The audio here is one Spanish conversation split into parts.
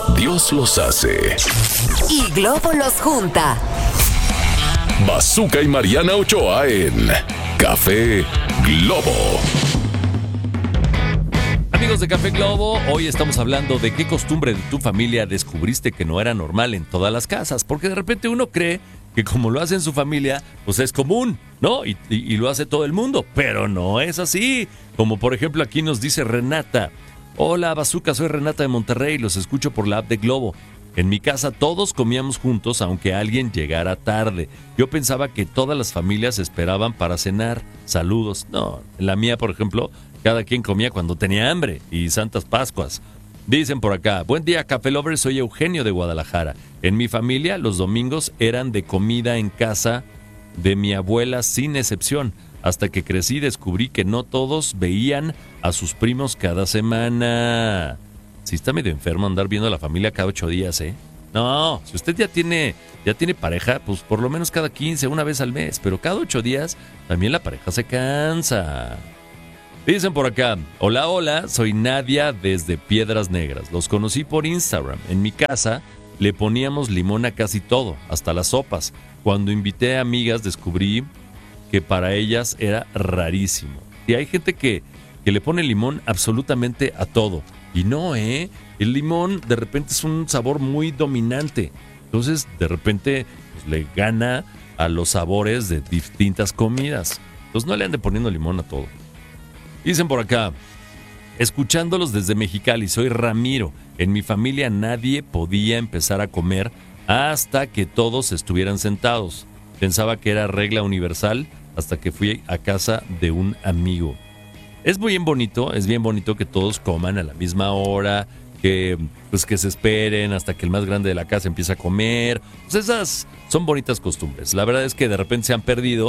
Dios los hace y Globo los junta. Bazooka y Mariana Ochoa en Café Globo. Amigos de Café Globo, hoy estamos hablando de qué costumbre de tu familia descubriste que no era normal en todas las casas, porque de repente uno cree que como lo hace en su familia, pues es común, ¿no? Y lo hace todo el mundo, pero no es así. Como por ejemplo aquí nos dice Renata: hola Bazooka, soy Renata de Monterrey, los escucho por la app de Globo. En mi casa todos comíamos juntos aunque alguien llegara tarde. Yo pensaba que todas las familias esperaban para cenar. Saludos. No, en la mía, por ejemplo, cada quien comía cuando tenía hambre y Santas Pascuas. Dicen por acá: buen día Café Lovers, soy Eugenio de Guadalajara. En mi familia los domingos eran de comida en casa de mi abuela sin excepción. Hasta que crecí descubrí que no todos veían a sus primos cada semana. Sí está medio enfermo andar viendo a la familia cada 8 días, ¿eh? No, si usted ya tiene pareja, pues por lo menos cada 15, una vez al mes. Pero cada 8 días también la pareja se cansa. Dicen por acá: hola, soy Nadia desde Piedras Negras. Los conocí por Instagram. En mi casa le poníamos limón a casi todo, hasta las sopas. Cuando invité a amigas descubrí que para ellas era rarísimo. Y hay gente que le pone limón absolutamente a todo. Y no, el limón de repente es un sabor muy dominante. Entonces, de repente, pues, le gana a los sabores de distintas comidas. Entonces, no le ande poniendo limón a todo. Dicen por acá: escuchándolos desde Mexicali, soy Ramiro. En mi familia nadie podía empezar a comer hasta que todos estuvieran sentados. Pensaba que era regla universal hasta que fui a casa de un amigo. Es bien bonito que todos coman a la misma hora, que se esperen hasta que el más grande de la casa empiece a comer. Pues esas son bonitas costumbres. La verdad es que de repente se han perdido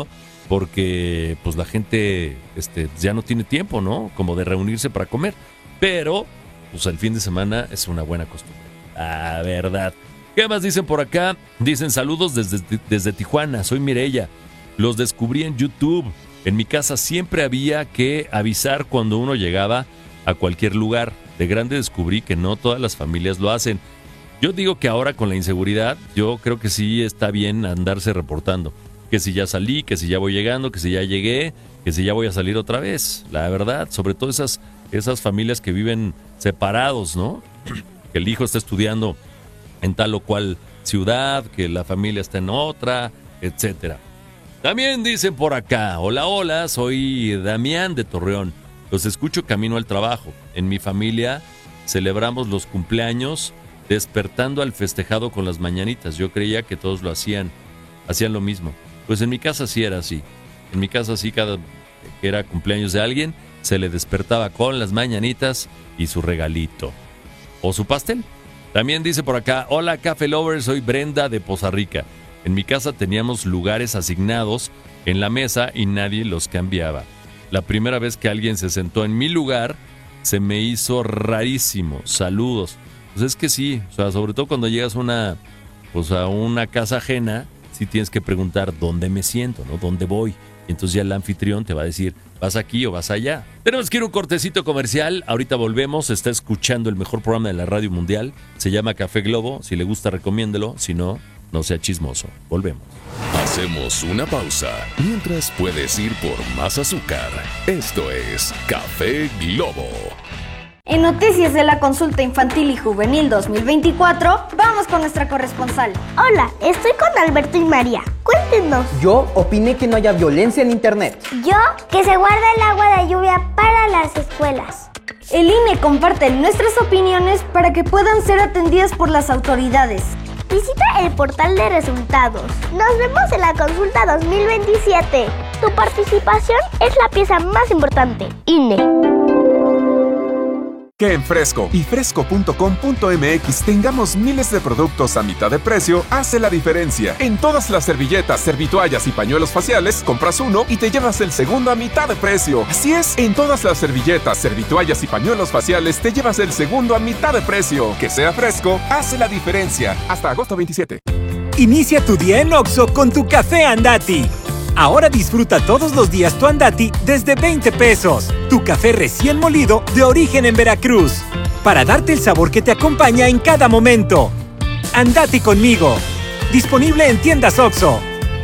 porque pues la gente ya no tiene tiempo, ¿no? Como de reunirse para comer. Pero pues el fin de semana es una buena costumbre. La verdad. ¿Qué más dicen por acá? Dicen: saludos desde Tijuana, soy Mireya. Los descubrí en YouTube. En mi casa siempre había que avisar cuando uno llegaba a cualquier lugar. De grande descubrí que no todas las familias lo hacen. Yo digo que ahora con la inseguridad, yo creo que sí está bien andarse reportando. Que si ya salí, que si ya voy llegando, que si ya llegué, que si ya voy a salir otra vez. La verdad, sobre todo esas familias que viven separados, ¿no? Que el hijo está estudiando en tal o cual ciudad, que la familia está en otra, etcétera. También dicen por acá: hola, soy Damián de Torreón. Los escucho camino al trabajo. En mi familia celebramos los cumpleaños despertando al festejado con las mañanitas. Yo creía que todos lo hacían lo mismo. Pues en mi casa sí era así. En mi casa sí, cada que era cumpleaños de alguien, se le despertaba con las mañanitas y su regalito. O su pastel. También dice por acá: hola Café Lovers, soy Brenda de Poza Rica. En mi casa teníamos lugares asignados en la mesa y nadie los cambiaba. La primera vez que alguien se sentó en mi lugar, se me hizo rarísimo. Saludos. Pues es que sí, o sea, sobre todo cuando llegas a una casa ajena, sí tienes que preguntar dónde me siento, ¿no? ¿Dónde voy? Y entonces ya el anfitrión te va a decir: ¿vas aquí o vas allá? Tenemos que ir a un cortecito comercial. Ahorita volvemos. Está escuchando el mejor programa de la radio mundial. Se llama Café Globo. Si le gusta, recomiéndelo. Si no, no sea chismoso. Volvemos. Hacemos una pausa. Mientras puedes ir por más azúcar. Esto es Café Globo. En Noticias de la Consulta Infantil y Juvenil 2024, vamos con nuestra corresponsal. Hola, estoy con Alberto y María. Cuéntenos. Yo opiné que no haya violencia en internet. Yo, que se guarde el agua de lluvia para las escuelas. El INE comparte nuestras opiniones para que puedan ser atendidas por las autoridades. Visita el portal de resultados. Nos vemos en la consulta 2027. Tu participación es la pieza más importante. INE. Que en Fresco y fresco.com.mx tengamos miles de productos a mitad de precio hace la diferencia. En todas las servilletas, servitoallas y pañuelos faciales, compras uno y te llevas el segundo a mitad de precio. Así es, en todas las servilletas, servitoallas y pañuelos faciales te llevas el segundo a mitad de precio. Que sea Fresco hace la diferencia. Hasta agosto 27. Inicia tu día en Oxxo con tu café Andati. Ahora disfruta todos los días tu Andati desde 20 pesos. Tu café recién molido de origen en Veracruz. para darte el sabor que te acompaña en cada momento. Andati conmigo. Disponible en tiendas OXXO.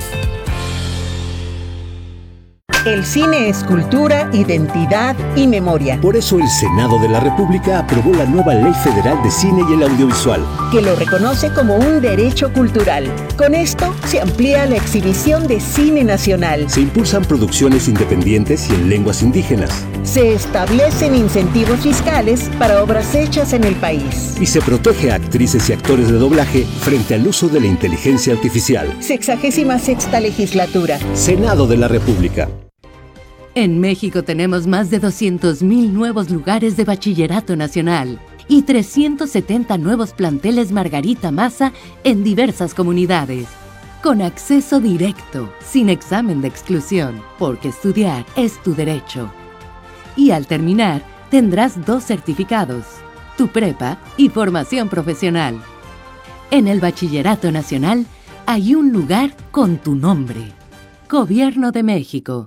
El cine es cultura, identidad y memoria. Por eso el Senado de la República aprobó la nueva Ley Federal de Cine y el Audiovisual, que lo reconoce como un derecho cultural. Con esto se amplía la exhibición de cine nacional. Se impulsan producciones independientes y en lenguas indígenas. Se establecen incentivos fiscales para obras hechas en el país. Y se protege a actrices y actores de doblaje frente al uso de la inteligencia artificial. 66ª legislatura. Senado de la República. En México tenemos más de 200,000 nuevos lugares de bachillerato nacional y 370 nuevos planteles Margarita Maza en diversas comunidades. Con acceso directo, sin examen de exclusión, porque estudiar es tu derecho. Y al terminar, tendrás 2 certificados, tu prepa y formación profesional. En el Bachillerato Nacional hay un lugar con tu nombre. Gobierno de México.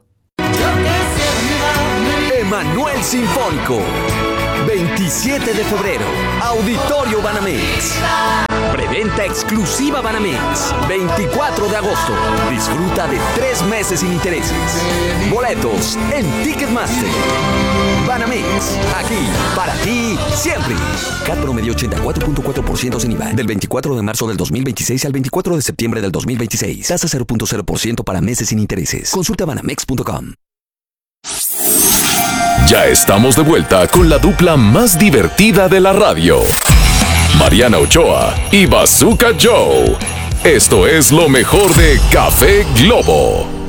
Emanuel Sinfónico, 27 de febrero, Auditorio Banamex. Preventa exclusiva Banamex, 24 de agosto. Disfruta de 3 meses sin intereses. Boletos en Ticketmaster. Banamex, aquí, para ti, siempre. CAT promedio 84.4% sin IVA. Del 24 de marzo del 2026 al 24 de septiembre del 2026. Tasa 0.0% para meses sin intereses. Consulta banamex.com. Ya estamos de vuelta con la dupla más divertida de la radio. Mariana Ochoa y Bazooka Joe. Esto es lo mejor de Café Globo.